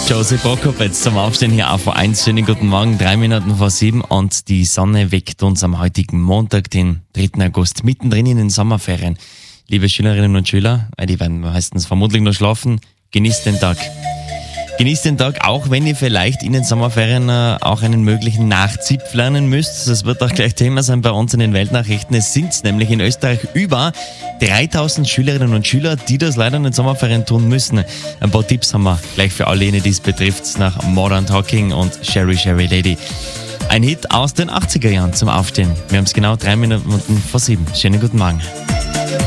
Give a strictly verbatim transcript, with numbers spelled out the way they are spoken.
Josie Prokop jetzt zum Aufstehen hier auf eins. Schönen guten Morgen, drei Minuten vor sieben und die Sonne weckt uns am heutigen Montag, den dritten August, mittendrin in den Sommerferien. Liebe Schülerinnen und Schüler, die werden meistens vermutlich noch schlafen, genießt den Tag. Genießt den Tag, auch wenn ihr vielleicht in den Sommerferien äh, auch einen möglichen Nachzipf lernen müsst. Das wird auch gleich Thema sein bei uns in den Weltnachrichten. Es sind nämlich in Österreich über dreitausend Schülerinnen und Schüler, die das leider in den Sommerferien tun müssen. Ein paar Tipps haben wir gleich für alle jene, die es betrifft, nach Modern Talking und Sherry Sherry Lady. Ein Hit aus den achtziger Jahren zum Aufstehen. Wir haben es genau drei Minuten vor sieben. Schönen guten Morgen.